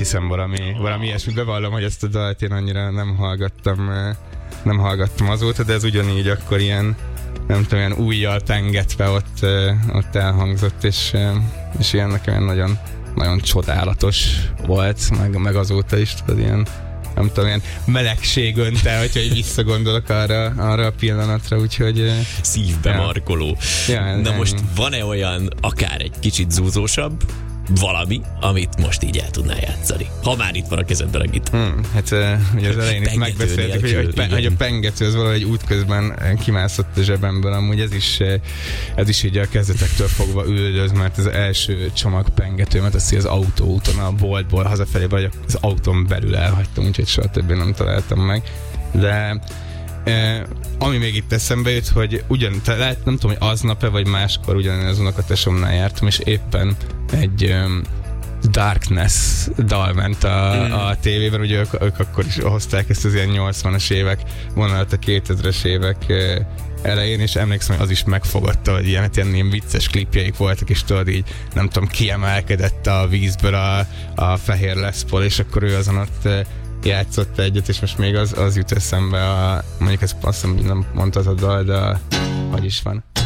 hiszem valami ilyesmi. Bevallom, hogy ezt a dalt én annyira nem hallgattam azóta, de ez ugyanígy akkor ilyen, nem tudom, ilyen ujjal pengetve ott elhangzott, és ilyen nekem nagyon, nagyon csodálatos volt, meg azóta is, tudod, ilyen, nem tudom, ilyen melegség önt el, hogyha visszagondolok arra a pillanatra, úgyhogy... Szívbe markoló. Ja, na most van-e olyan, akár egy kicsit zúzósabb valami, amit most így el tudnál játszani? Ha már itt van a kezedben a gitár. Hát ugye az elején itt megbeszéltük, hogy a pengető az valahogy útközben kimászott a zsebemből, amúgy ez is így a kezdetektől fogva üldöz, mert az első csomag pengetőmet azt az autóúton, a boltból hazafelé, vagy az autón belül elhagytam, úgyhogy soha többé nem találtam meg. De ami még itt eszembe jut, hogy lehet, nem tudom, hogy aznap-e vagy máskor ugyanaz az unokatesomnál jártam, és éppen egy Darkness dal ment a tévében, ugye ők akkor is hozták ezt az ilyen 80-as évek vonalat a 2000-es évek elején, és emlékszem, hogy az is megfogadta, hogy ilyen vicces klipjeik voltak, és tudod így, nem tudom, kiemelkedett a vízből a fehér Les Paul, és akkor ő azon ott játszott egyet, és most még az jut eszembe, mondjuk ezt azt nem mondtad a dal, de hogy is van.